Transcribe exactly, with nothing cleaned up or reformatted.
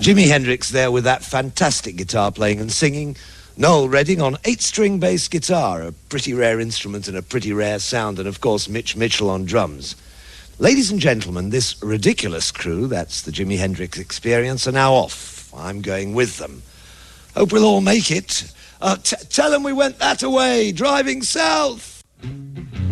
Jimi Hendrix there with that fantastic guitar playing and singing. Noel Redding on eight-string bass guitar, a pretty rare instrument and a pretty rare sound, and of course Mitch Mitchell on drums. Ladies and gentlemen, this ridiculous crew, that's the Jimi Hendrix Experience, are now off. I'm going with them. Hope we'll all make it. Uh, t- tell them we went that away, driving south.